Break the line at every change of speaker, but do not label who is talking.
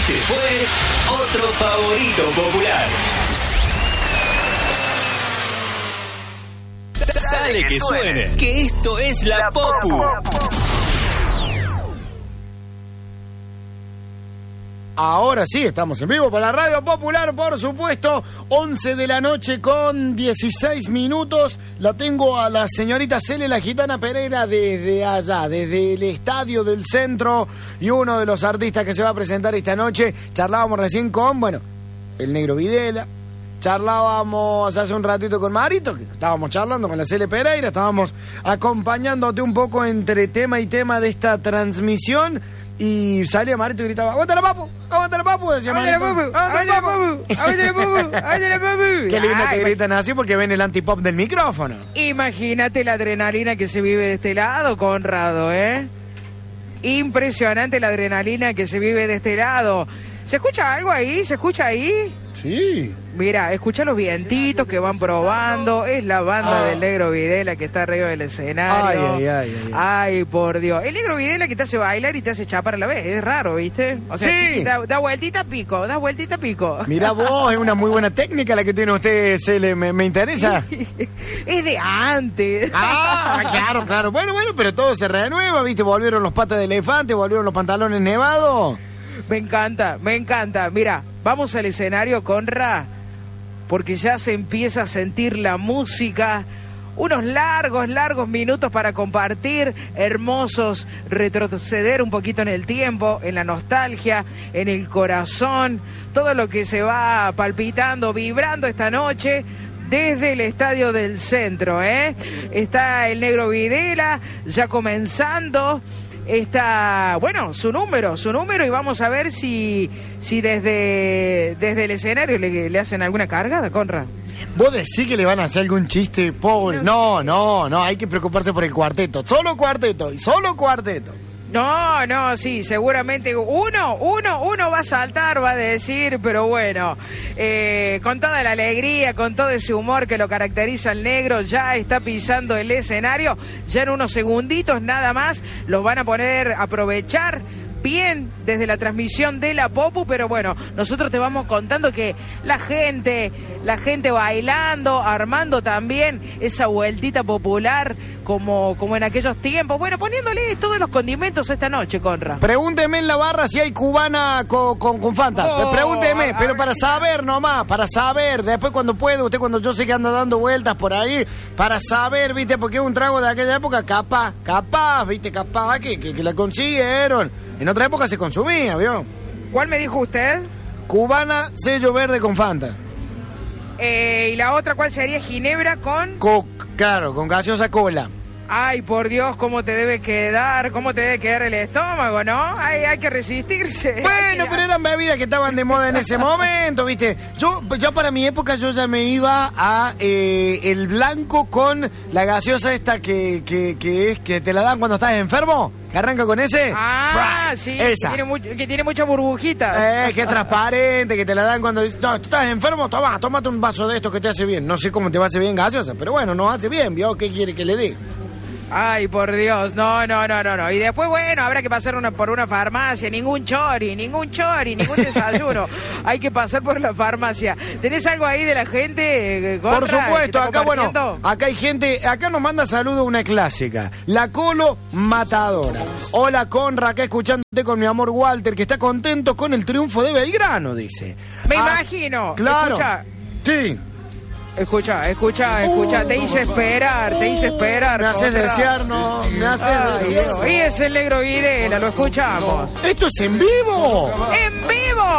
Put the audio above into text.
Este fue otro favorito popular. Dale que suene, que esto es la Popu.
Ahora sí, estamos en vivo para la Radio Popular, por supuesto. 11 de la noche con 16 minutos. La tengo a la señorita Cele, la gitana Pereira, desde allá, desde el Estadio del Centro. Y uno de los artistas que se va a presentar esta noche. Charlábamos recién con, el Negro Videla. Charlábamos hace un ratito con Marito, que estábamos charlando con la Cele Pereira. Estábamos acompañándote un poco entre tema y tema de esta transmisión. Y salía Marito y gritaba: ¡aguántala, papu! ¡aguántala, papu! Decía Marito. ¡aguántala, papu! ¡aguántala, papu! ¡aguántala, papu! Qué lindo que gritan así porque ven el antipop del micrófono.
Imagínate la adrenalina que se vive de este lado, Conrado, ¿eh? Impresionante la adrenalina que se vive de este lado. ¿Se escucha algo ahí? ¿Se escucha ahí?
Sí.
Mira, escucha los vientitos que van probando. Es la banda del Negro Videla que está arriba del escenario. Ay, por Dios. El Negro Videla que te hace bailar y te hace chapar a la vez. Es raro, ¿viste? O sea, sí. Da vueltita pico, da vueltita pico.
Mirá vos, es una muy buena técnica la que tiene usted, Cele. Me interesa.
Es de antes.
Claro. Bueno, pero todo se renueva, ¿viste? Volvieron los patas de elefante, volvieron los pantalones nevados.
Me encanta. Mira, vamos al escenario, Conra, porque ya se empieza a sentir la música. Unos largos minutos para compartir, hermosos, retroceder un poquito en el tiempo, en la nostalgia, en el corazón, todo lo que se va palpitando, vibrando esta noche desde el Estadio del Centro, ¿eh? Está el Negro Videla ya comenzando. Está, su número, y vamos a ver si desde el escenario le hacen alguna cargada, Conra.
¿Vos decís que le van a hacer algún chiste, pobre? No, hay que preocuparse por el cuarteto. Solo cuarteto.
No, sí, seguramente uno va a saltar, va a decir, pero bueno, con toda la alegría, con todo ese humor que lo caracteriza al Negro, ya está pisando el escenario, ya en unos segunditos nada más los van a poner a aprovechar bien desde la transmisión de la Popu, pero bueno, nosotros te vamos contando que la gente bailando, armando también esa vueltita popular como en aquellos tiempos, poniéndole todos los condimentos esta noche, Conra.
Pregúnteme en la barra si hay cubana con Fanta. Pregúnteme, pero para saber nomás, después cuando puede, usted cuando yo sé que anda dando vueltas por ahí, para saber, viste, porque es un trago de aquella época, capaz, que la consiguieron. En otra época se consumía, ¿vio?
¿Cuál me dijo usted?
Cubana, sello verde con Fanta.
¿Y la otra cuál sería? Ginebra con...
Claro, con gaseosa cola.
Ay, por Dios, cómo te debe quedar el estómago, ¿no? Hay que resistirse.
Bueno, pero eran bebidas que estaban de moda en ese momento, ¿viste? Yo para mi época yo ya me iba a el blanco con la gaseosa esta que te la dan cuando estás enfermo. ¿Que arranca con ese?
Sí,
esa.
Que tiene mucha burbujita.
Que es transparente, que te la dan cuando dices, no, tú estás enfermo, tómate un vaso de esto que te hace bien. No sé cómo te va a hacer bien gaseosa, pero bueno, nos hace bien, ¿vio? ¿Qué quiere que le diga?
Ay, por Dios, no. Y después, habrá que pasar por una farmacia, ningún chori, ningún desayuno. Hay que pasar por la farmacia. ¿Tenés algo ahí de la gente, Conra?
Por supuesto, acá, acá hay gente, acá nos manda saludos una clásica. La Colo Matadora. Hola, Conra, acá escuchándote con mi amor Walter, que está contento con el triunfo de Belgrano, dice.
Me imagino.
Claro.
Escucha.
Sí.
Escucha, te hice esperar.
Me haces desear, no, me haces desear.
Y es el Negro Videla, lo escuchamos.
¿Esto es en vivo?
¡En vivo!